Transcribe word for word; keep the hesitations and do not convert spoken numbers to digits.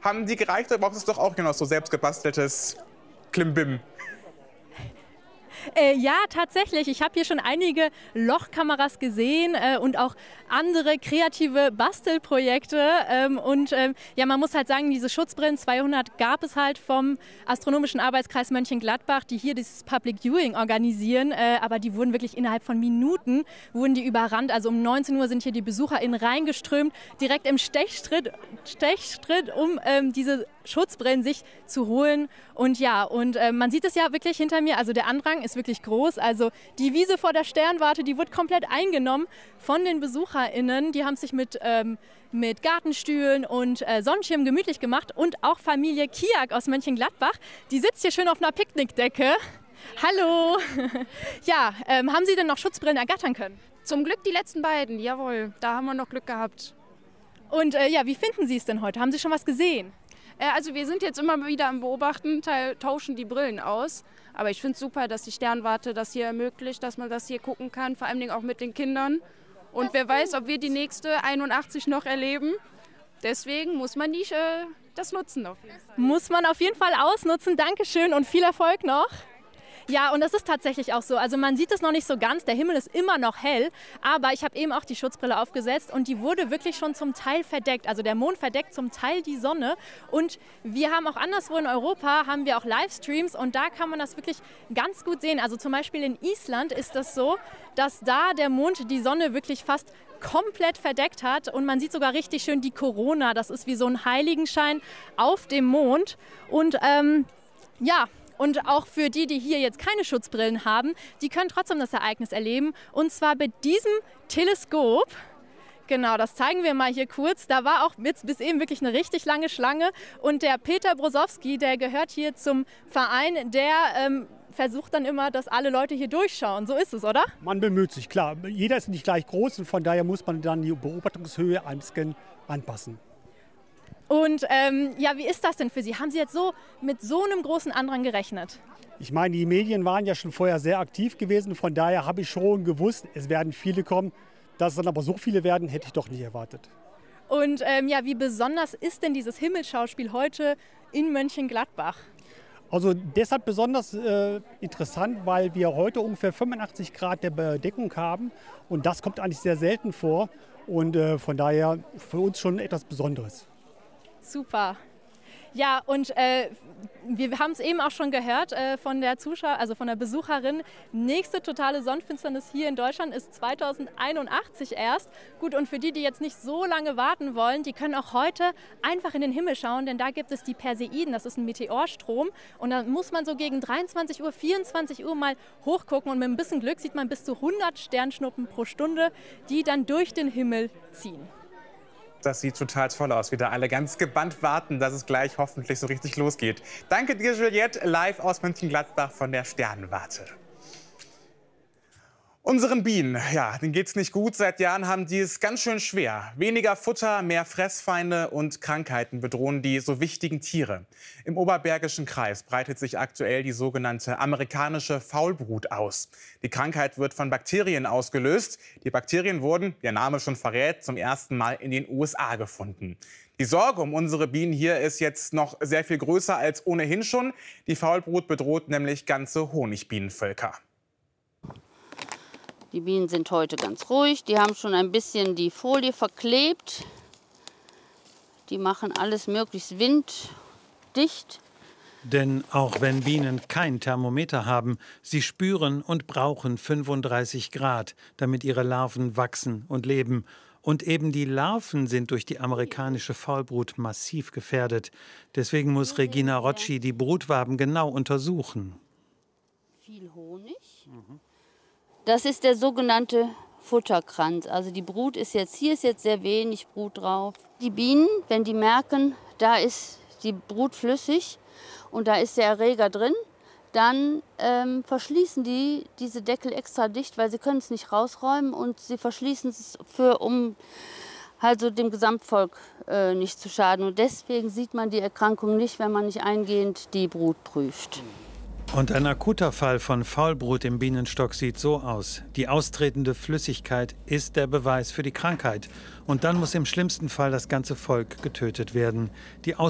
Haben die gereicht oder braucht es doch auch noch so selbstgebasteltes Klimbim? Äh, ja, tatsächlich. Ich habe hier schon einige Lochkameras gesehen äh, und auch andere kreative Bastelprojekte. Ähm, und ähm, ja, man muss halt sagen, diese Schutzbrillen zweihundert gab es halt vom Astronomischen Arbeitskreis Mönchengladbach, die hier dieses Public Viewing organisieren. Äh, aber die wurden wirklich innerhalb von Minuten wurden die überrannt. Also um neunzehn Uhr sind hier die BesucherInnen reingeströmt, direkt im Stechschritt, Stechschritt um ähm, diese Schutzbrillen sich zu holen. Und ja, und äh, man sieht es ja wirklich hinter mir, also der Andrang ist wirklich groß. Also die Wiese vor der Sternwarte, die wird komplett eingenommen von den BesucherInnen. Die haben sich mit, ähm, mit Gartenstühlen und äh, Sonnenschirmen gemütlich gemacht. Und auch Familie Kiak aus Mönchengladbach, die sitzt hier schön auf einer Picknickdecke. Hallo! Ja, ähm, haben Sie denn noch Schutzbrillen ergattern können? Zum Glück die letzten beiden, jawohl, da haben wir noch Glück gehabt. Und äh, ja, wie finden Sie es denn heute? Haben Sie schon was gesehen? Also wir sind jetzt immer wieder am Beobachten, tauschen die Brillen aus. Aber ich finde es super, dass die Sternwarte das hier ermöglicht, dass man das hier gucken kann, vor allem auch mit den Kindern. Und wer weiß, ob wir die nächste einundachtzig noch erleben. Deswegen muss man die, äh, das nutzen auf jeden Fall. Muss man auf jeden Fall ausnutzen. Dankeschön und viel Erfolg noch. Ja, und das ist tatsächlich auch so. Also man sieht es noch nicht so ganz, der Himmel ist immer noch hell, aber ich habe eben auch die Schutzbrille aufgesetzt und die wurde wirklich schon zum Teil verdeckt. Also der Mond verdeckt zum Teil die Sonne und wir haben auch anderswo in Europa, haben wir auch Livestreams und da kann man das wirklich ganz gut sehen. Also zum Beispiel in Island ist das so, dass da der Mond die Sonne wirklich fast komplett verdeckt hat und man sieht sogar richtig schön die Corona. Das ist wie so ein Heiligenschein auf dem Mond und ähm, ja, und auch für die, die hier jetzt keine Schutzbrillen haben, die können trotzdem das Ereignis erleben. Und zwar mit diesem Teleskop. Genau, das zeigen wir mal hier kurz. Da war auch bis, bis eben wirklich eine richtig lange Schlange. Und der Peter Brosowski, der gehört hier zum Verein, der ähm, versucht dann immer, dass alle Leute hier durchschauen. So ist es, oder? Man bemüht sich, klar. Jeder ist nicht gleich groß und von daher muss man dann die Beobachtungshöhe ein bisschen anpassen. Und ähm, ja, wie ist das denn für Sie? Haben Sie jetzt so mit so einem großen Andrang gerechnet? Ich meine, die Medien waren ja schon vorher sehr aktiv gewesen. Von daher habe ich schon gewusst, es werden viele kommen. Dass es dann aber so viele werden, hätte ich doch nicht erwartet. Und ähm, ja, wie besonders ist denn dieses Himmelsschauspiel heute in Mönchengladbach? Also deshalb besonders äh, interessant, weil wir heute ungefähr fünfundachtzig Grad der Bedeckung haben. Und das kommt eigentlich sehr selten vor. Und äh, von daher für uns schon etwas Besonderes. Super. Ja, und äh, wir haben es eben auch schon gehört äh, von der Zuschauer, also von der Besucherin. Nächste totale Sonnenfinsternis hier in Deutschland ist zweitausendeinundachtzig erst. Gut, und für die, die jetzt nicht so lange warten wollen, die können auch heute einfach in den Himmel schauen, denn da gibt es die Perseiden, das ist ein Meteorstrom. Und da muss man so gegen dreiundzwanzig Uhr, vierundzwanzig Uhr mal hochgucken und mit ein bisschen Glück sieht man bis zu hundert Sternschnuppen pro Stunde, die dann durch den Himmel ziehen. Das sieht total toll aus, wie da alle ganz gebannt warten, dass es gleich hoffentlich so richtig losgeht. Danke dir, Juliette, live aus Mönchengladbach von der Sternwarte. Unseren Bienen, ja, denen geht's nicht gut. Seit Jahren haben die es ganz schön schwer. Weniger Futter, mehr Fressfeinde und Krankheiten bedrohen die so wichtigen Tiere. Im Oberbergischen Kreis breitet sich aktuell die sogenannte amerikanische Faulbrut aus. Die Krankheit wird von Bakterien ausgelöst. Die Bakterien wurden, wie der Name schon verrät, zum ersten Mal in den U S A gefunden. Die Sorge um unsere Bienen hier ist jetzt noch sehr viel größer als ohnehin schon. Die Faulbrut bedroht nämlich ganze Honigbienenvölker. Die Bienen sind heute ganz ruhig. Die haben schon ein bisschen die Folie verklebt. Die machen alles möglichst winddicht. Denn auch wenn Bienen kein Thermometer haben, sie spüren und brauchen fünfunddreißig Grad, damit ihre Larven wachsen und leben. Und eben die Larven sind durch die amerikanische Faulbrut massiv gefährdet. Deswegen muss Regina Rocci die Brutwaben genau untersuchen. Viel Honig. Mhm. Das ist der sogenannte Futterkranz. Also die Brut ist jetzt, hier ist jetzt sehr wenig Brut drauf. Die Bienen, wenn die merken, da ist die Brut flüssig und da ist der Erreger drin, dann ähm, verschließen die diese Deckel extra dicht, weil sie können es nicht rausräumen und sie verschließen es, für, um also dem Gesamtvolk äh, nicht zu schaden. Und deswegen sieht man die Erkrankung nicht, wenn man nicht eingehend die Brut prüft. Und ein akuter Fall von Faulbrut im Bienenstock sieht so aus. Die austretende Flüssigkeit ist der Beweis für die Krankheit. Und dann muss im schlimmsten Fall das ganze Volk getötet werden. Die